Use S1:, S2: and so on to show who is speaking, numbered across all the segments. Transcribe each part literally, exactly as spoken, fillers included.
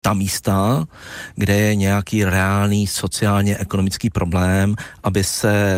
S1: ta místa, kde je nějaký reálný sociálně-ekonomický problém, aby se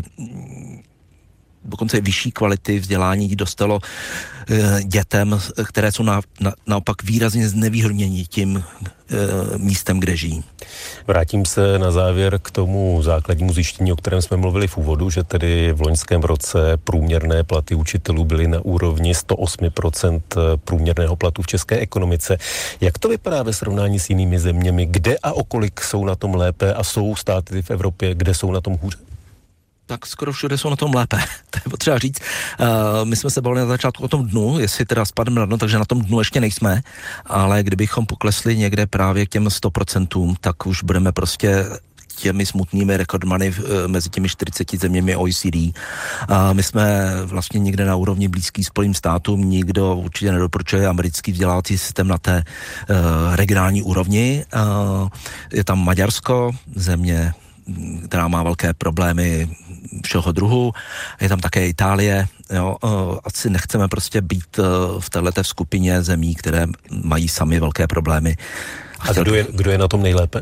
S1: dokonce vyšší kvality vzdělání dostalo e, dětem, které jsou na, na, naopak výrazně znevýhodněni tím e, místem, kde žijí.
S2: Vrátím se na závěr k tomu základnímu zjištění, o kterém jsme mluvili v úvodu, že tedy v loňském roce průměrné platy učitelů byly na úrovni sto osm procent průměrného platu v české ekonomice. Jak to vypadá ve srovnání s jinými zeměmi? Kde a o kolik jsou na tom lépe a jsou státy v Evropě, kde jsou na tom hůře?
S1: Tak skoro všude jsou na tom lépe. To je potřeba říct. Uh, my jsme se bavili na začátku o tom dnu, jestli teda spadneme na dno, takže na tom dnu ještě nejsme, ale kdybychom poklesli někde právě k těm sto procentům, tak už budeme prostě těmi smutnými rekordmany uh, mezi těmi čtyřiceti zeměmi O E C D. Uh, my jsme vlastně někde na úrovni blízký Spojeným státům, nikdo určitě nedoporučuje americký vzdělávací systém na té uh, regionální úrovni. Uh, je tam Maďarsko, země, která má velké problémy všeho druhu. Je tam také Itálie. Jo. Asi nechceme prostě být v této skupině zemí, které mají sami velké problémy.
S2: A, A kdo, je, kdo je na tom nejlépe?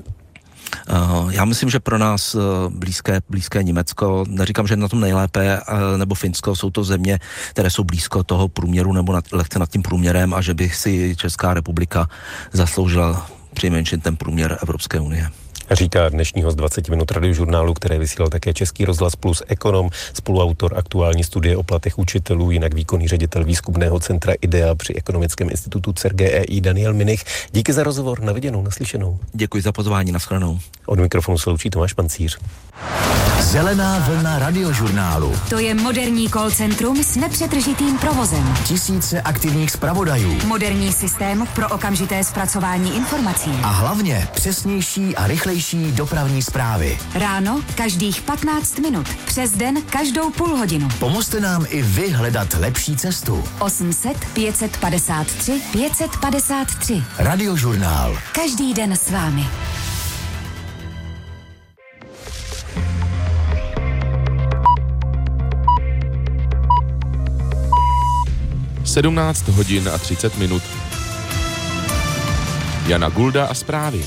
S1: Já myslím, že pro nás blízké, blízké Německo, neříkám, že na tom nejlépe, nebo Finsko, jsou to země, které jsou blízko toho průměru nebo nad, lehce nad tím průměrem a že by si Česká republika zasloužila přinejmenším ten průměr Evropské unie.
S2: Říká dnešní host dvacet minut radiožurnálu, které vysílal také Český rozhlas plus ekonom, spoluautor aktuální studie o platech učitelů, jinak výkonný ředitel výzkumného centra IDEA při Ekonomickém institutu C E R G E I Daniel Minich. Díky za rozhovor, na viděnou, naslyšenou.
S1: Děkuji za pozvání, nashledanou.
S2: Od mikrofonu se loučí Tomáš Pancíř.
S3: Zelená vlna radiožurnálu.
S4: To je moderní call centrum s nepřetržitým provozem.
S3: Tisíce aktivních zpravodajů.
S4: Moderní systém pro okamžité zpracování informací.
S3: A hlavně přesnější a rychlejší dopravní zprávy.
S4: Ráno každých patnáct minut. Přes den každou půl hodinu.
S3: Pomozte nám i vy hledat lepší cestu.
S4: osm set pět set padesát tři pět set padesát tři.
S3: Radiožurnál.
S4: Každý den s vámi.
S5: sedmnáct hodin a třicet minut. Jana Gulda a zprávy.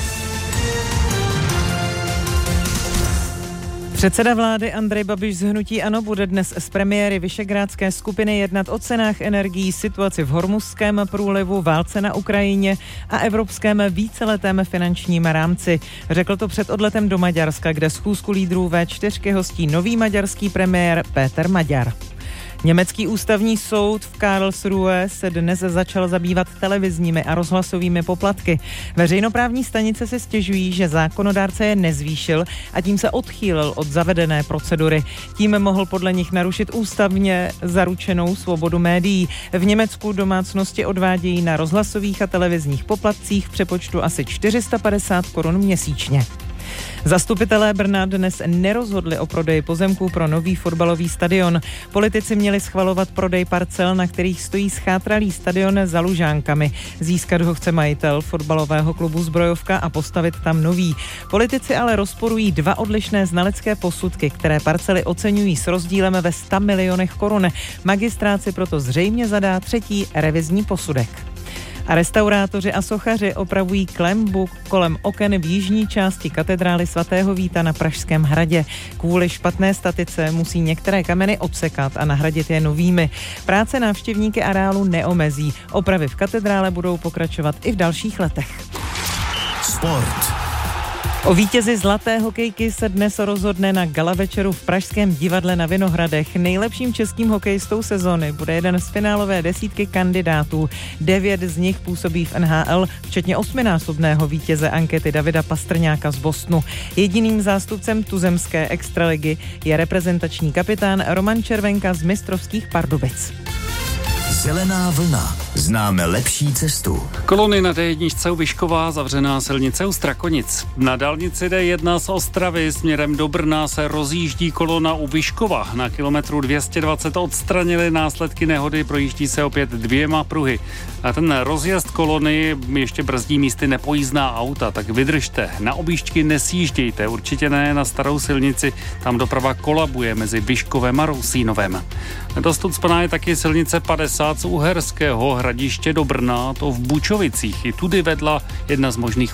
S6: Předseda vlády Andrej Babiš z hnutí ANO bude dnes s premiéry Visegrádské skupiny jednat o cenách energií, situaci v Hormuzském průlivu, válce na Ukrajině a evropském víceletém finančním rámci. Řekl to před odletem do Maďarska, kde schůzku lídrů vé čtyři hostí nový maďarský premiér Péter Maďar. Německý ústavní soud v Karlsruhe se dnes začal zabývat televizními a rozhlasovými poplatky. Veřejnoprávní stanice si stěžují, že zákonodárce je nezvýšil a tím se odchýlil od zavedené procedury. Tím mohl podle nich narušit ústavně zaručenou svobodu médií. V Německu domácnosti odvádějí na rozhlasových a televizních poplatcích v přepočtu asi čtyři sta padesát korun měsíčně. Zastupitelé Brna dnes nerozhodli o prodeji pozemků pro nový fotbalový stadion. Politici měli schvalovat prodej parcel, na kterých stojí schátralý stadion za Lužánkami. Získat ho chce majitel fotbalového klubu Zbrojovka a postavit tam nový. Politici ale rozporují dva odlišné znalecké posudky, které parcely oceňují s rozdílem ve sta milionech korun. Magistrát si proto zřejmě zadá třetí revizní posudek. A restaurátoři a sochaři opravují klenbu kolem oken v jižní části katedrály svatého Víta na Pražském hradě. Kvůli špatné statice musí některé kameny odsekat a nahradit je novými. Práce návštěvníky areálu neomezí. Opravy v katedrále budou pokračovat i v dalších letech.
S3: Sport.
S6: O vítězi zlaté hokejky se dnes rozhodne na gala večeru v Pražském divadle na Vinohradech. Nejlepším českým hokejistou sezony bude jeden z finálové desítky kandidátů. Devět z nich působí v N H L, včetně osminásobného vítěze ankety Davida Pastrňáka z Bostonu. Jediným zástupcem tuzemské extraligy je reprezentační kapitán Roman Červenka z Mistrovských Pardubic.
S3: Zelená vlna. Známe lepší cestu.
S7: Kolony na D jedna u Vyškova, zavřená silnice u Strakonic. Na dálnici D jedna z Ostravy směrem do Brna se rozjíždí kolona u Vyškova. Na kilometru dvě stě dvacet odstranili následky nehody, projíždí se opět dvěma pruhy. A ten rozjezd kolony ještě brzdí místy nepojízdná auta, tak vydržte. Na objížďky nesjíždějte, určitě ne na starou silnici, tam doprava kolabuje mezi Vyškovem a Rousínovem. Dost ucpaná je taky silnice padesát z Uherského Hradiště do Brna, to v Bučovicích. I tudy vedla jedna z možných